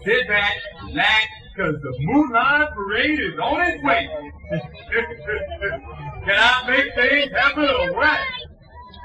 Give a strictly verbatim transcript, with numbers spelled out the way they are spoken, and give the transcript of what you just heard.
Sit back, relax, because the Moonlight Parade is on its way. Can I make things happen or what?